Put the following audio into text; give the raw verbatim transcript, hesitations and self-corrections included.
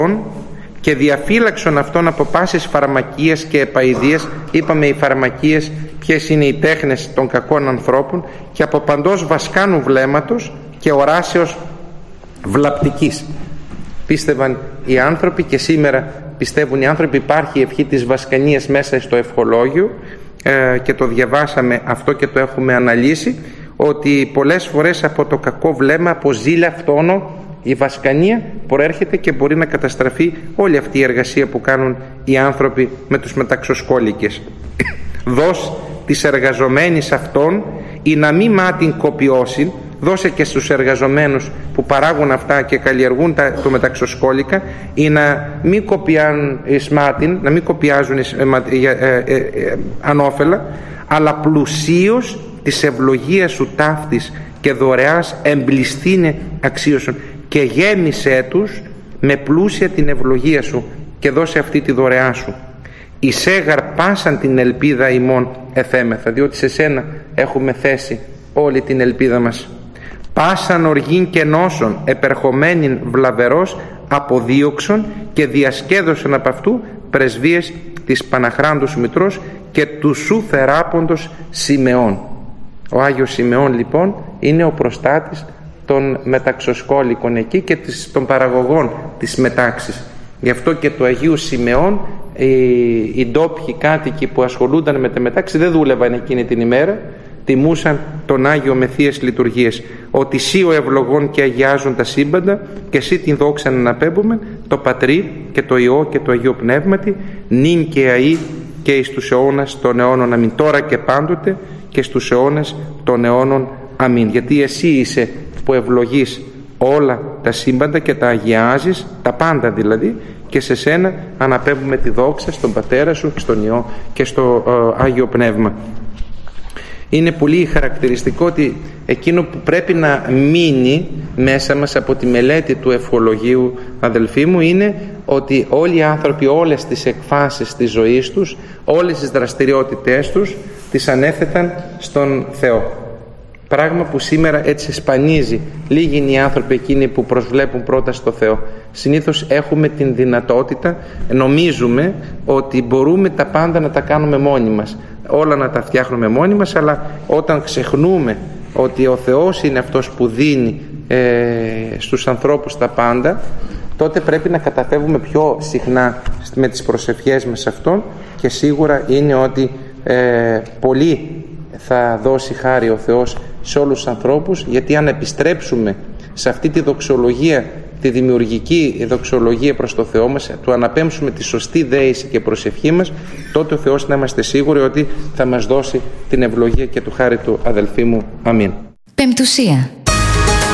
και διαφύλαξον αυτόν από πάσης φαρμακίας και επαηδίας. Είπαμε οι φαρμακίες ποιες είναι οι τέχνες των κακών ανθρώπων, και από παντός βασκάνου βλέμματος και οράσεως βλαπτικής. Πίστευαν οι άνθρωποι και σήμερα πιστεύουν οι άνθρωποι. Υπάρχει η ευχή της βασκανίας μέσα στο ευχολόγιο ε, και το διαβάσαμε αυτό και το έχουμε αναλύσει, ότι πολλές φορές από το κακό βλέμμα, από ζήλια αυτόνο, η βασκανία προέρχεται και μπορεί να καταστραφεί όλη αυτή η εργασία που κάνουν οι άνθρωποι με τους μεταξοσκόλικες. Δώσ' τις εργαζομένης αυτών ή να μη μάτιν κοπιώσιν. Δώσε και στους εργαζομένους που παράγουν αυτά και καλλιεργούν τα, το μεταξοσκόλικα, ή να μην κοπιάζουν ισμάτιν, να μην κοπιάζουν εις, ε, ε, ε, ε, ανώφελα, αλλά πλουσίως της ευλογίας σου ταύτης και δωρεάς εμπληστήνε αξίωσον, και γέμισέ τους με πλούσια την ευλογία σου και δώσε αυτή τη δωρεά σου. Εισέγαρ πάσαν την ελπίδα ημών εθέμεθα, διότι σε σένα έχουμε θέσει όλη την ελπίδα μας. Πάσαν οργήν και νόσον επερχομένην βλαβερός αποδίωξον και διασκέδωσαν από αυτού πρεσβείες της Παναχράντους Μητρός και του σου θεράποντος Σιμεών. Ο Άγιος Σιμεών λοιπόν είναι ο προστάτης των μεταξοσκόλικων εκεί και των παραγωγών της μετάξης. Γι' αυτό και του Αγίου Σιμεών οι, οι ντόπιοι κάτοικοι που ασχολούνταν με τη μετάξη δεν δούλευαν εκείνη την ημέρα, τιμούσαν τον Άγιο με θείες λειτουργίες. Ότι σύ ο ευλογών και αγιάζουν τα σύμπαντα και σύ την δόξα να αναπέμπουμε, το Πατρί και το Υιό και το Αγίο Πνεύματι, νυν και αεί και εις τους αιώνας των αιώνων αμήν. Τώρα και πάντοτε και στους αιώνας των αιώνων αμήν. Γιατί εσύ είσαι που ευλογείς όλα τα σύμπαντα και τα αγιάζεις, τα πάντα δηλαδή, και σε σένα αναπέμπουμε τη δόξα στον Πατέρα σου, στον Υιό και στο ε, Άγιο Πνεύμα. Είναι πολύ χαρακτηριστικό ότι εκείνο που πρέπει να μείνει μέσα μας από τη μελέτη του ευχολογίου, αδελφοί μου, είναι ότι όλοι οι άνθρωποι όλες τις εκφάσεις της ζωής τους, όλες τις δραστηριότητές τους τις ανέθεταν στον Θεό. Πράγμα που σήμερα έτσι σπανίζει. Λίγοι είναι οι άνθρωποι εκείνοι που προσβλέπουν πρώτα στο Θεό. Συνήθως έχουμε την δυνατότητα, νομίζουμε ότι μπορούμε τα πάντα να τα κάνουμε μόνοι μας, όλα να τα φτιάχνουμε μόνοι μας, αλλά όταν ξεχνούμε ότι ο Θεός είναι αυτός που δίνει ε, στους ανθρώπους τα πάντα, τότε πρέπει να καταφεύγουμε πιο συχνά με τις προσευχές μας σε Αυτόν, και σίγουρα είναι ότι ε, πολύ θα δώσει χάρη ο Θεός σε όλους τους ανθρώπους, γιατί αν επιστρέψουμε σε αυτή τη δοξολογία, τη δημιουργική δοξολογία προς το Θεό μας, του αναπέμψουμε τη σωστή δέηση και προσευχή μας, τότε ο Θεός να είμαστε σίγουροι ότι θα μας δώσει την ευλογία και του χάρη του, αδελφοί μου. Αμήν. Πεμπτουσία.